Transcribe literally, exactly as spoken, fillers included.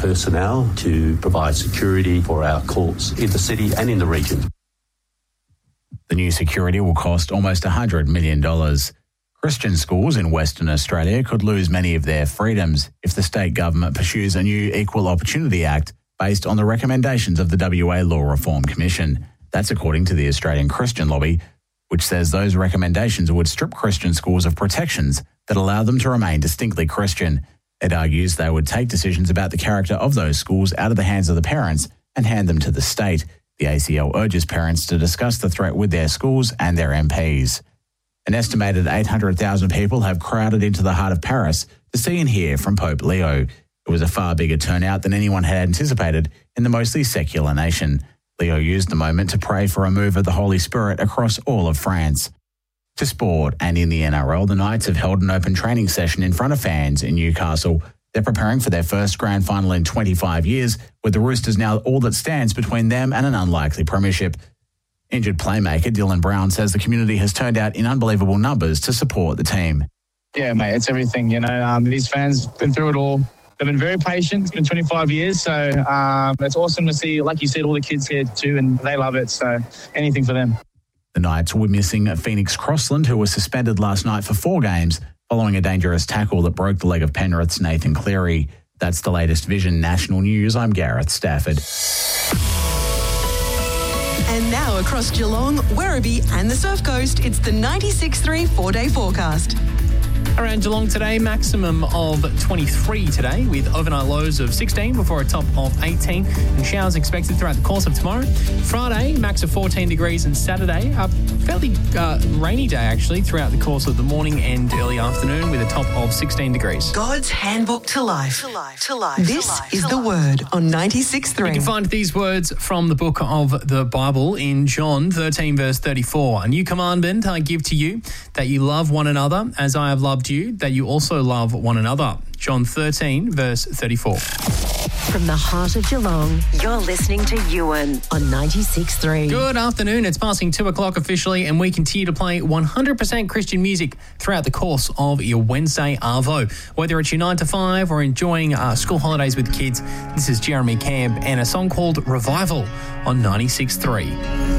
personnel to provide security for our courts in the city and in the region. The new security will cost almost one hundred million dollars. Christian schools in Western Australia could lose many of their freedoms if the state government pursues a new Equal Opportunity Act based on the recommendations of the W A Law Reform Commission. That's according to the Australian Christian Lobby, which says those recommendations would strip Christian schools of protections that allow them to remain distinctly Christian. It argues they would take decisions about the character of those schools out of the hands of the parents and hand them to the state. The A C L urges parents to discuss the threat with their schools and their M Ps. An estimated eight hundred thousand people have crowded into the heart of Paris to see and hear from Pope Leo. It was a far bigger turnout than anyone had anticipated in the mostly secular nation. Leo used the moment to pray for a move of the Holy Spirit across all of France. To sport, and in the N R L, the Knights have held an open training session in front of fans in Newcastle. They're preparing for their first grand final in twenty-five years, with the Roosters now all that stands between them and an unlikely premiership. Injured playmaker Dylan Brown says the community has turned out in unbelievable numbers to support the team. Yeah, mate, it's everything. You know, um, these fans been through it all. They've been very patient. It's been twenty-five years, so um, it's awesome to see, like you said, all the kids here too, and they love it, so anything for them. The Knights were missing Phoenix Crossland, who was suspended last night for four games following a dangerous tackle that broke the leg of Penrith's Nathan Cleary. That's the latest Vision National News. I'm Gareth Stafford. And now across Geelong, Werribee and the Surf Coast, it's the ninety-six point three four-day forecast. Around Geelong today, maximum of twenty-three today with overnight lows of sixteen before a top of eighteen, and showers expected throughout the course of tomorrow. Friday, max of fourteen degrees, and Saturday, a fairly uh, rainy day actually throughout the course of the morning and early afternoon with a top of sixteen degrees. God's handbook to life. To life. To life. This to life. is to the life. Word on ninety-six point three. You can find these words from the book of the Bible in John thirteen verse thirty-four. A new commandment I give to you, that you love one another as I have loved you, that you also love one another. John thirteen, verse thirty-four. From the heart of Geelong, you're listening to Ewan on ninety-six point three. Good afternoon. It's passing two o'clock officially, and we continue to play one hundred percent Christian music throughout the course of your Wednesday Arvo. Whether it's your nine to five or enjoying uh, school holidays with the kids, this is Jeremy Camp and a song called Revival on ninety-six point three.